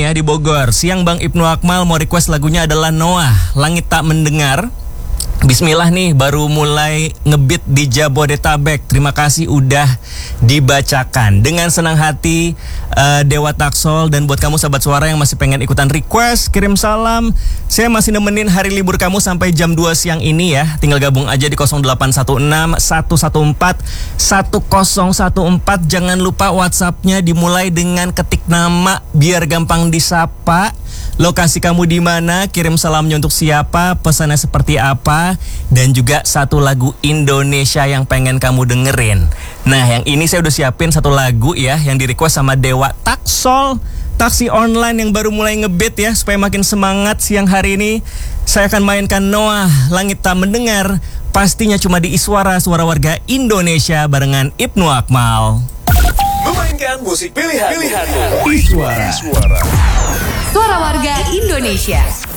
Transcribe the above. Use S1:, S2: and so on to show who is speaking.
S1: Ya di Bogor, siang Bang Ibnu Akmal mau request lagunya adalah Noah, Langit Tak Mendengar. Bismillah nih, baru mulai ngebit di Jabodetabek. Terima kasih udah dibacakan. Dengan senang hati, Dewa Taksol. Dan buat kamu sahabat suara yang masih pengen ikutan request, kirim salam. Saya masih nemenin hari libur kamu sampai jam 2 siang ini ya. Tinggal gabung aja di 0816 114 1014. Jangan lupa WhatsAppnya dimulai dengan ketik nama biar gampang disapa. Lokasi kamu di mana, kirim salamnya untuk siapa, pesannya seperti apa, dan juga satu lagu Indonesia yang pengen kamu dengerin. Nah, yang ini saya udah siapin satu lagu ya, yang di request sama Dewa Taksol, taksi online yang baru mulai ngebit ya, supaya makin semangat siang hari ini. Saya akan mainkan Noah, Langit Tak Mendengar, pastinya cuma di Iswara, suara warga Indonesia barengan Ibnu Akmal.
S2: Memainkan musik pilihan.
S1: Iswara.
S3: Suara warga Indonesia.